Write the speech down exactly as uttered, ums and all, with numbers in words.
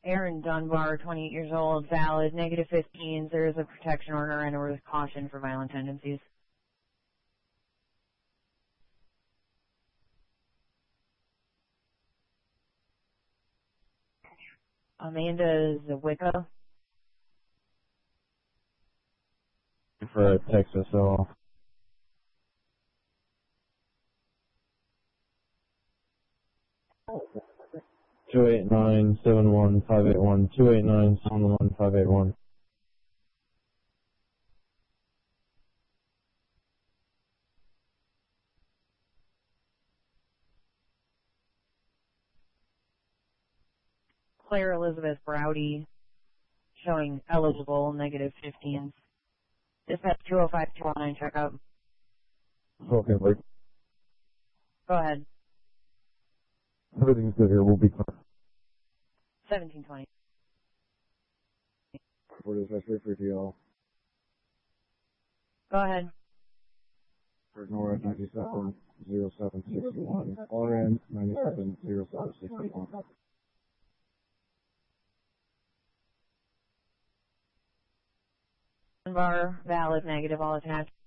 Aaron Dunbar, twenty-eight years old, valid, negative fifteens. There is a protection order and a order with caution for violent tendencies. Amanda Zawicka. For Texas, so. Two eight nine seven one five eight one. Two eight nine seven one five eight one. Claire Elizabeth Browdy, showing eligible, negative fifteens. Dispatch two oh five two oh nine, check out. Okay, break. Go ahead. Everything's good here. We'll be clear. seventeen twenty. What is that for T L? Go ahead. For North ninety-seven zero seven sixty-one. R N ninety-seven zero seven sixty-one. Bar, valid, negative, all attached.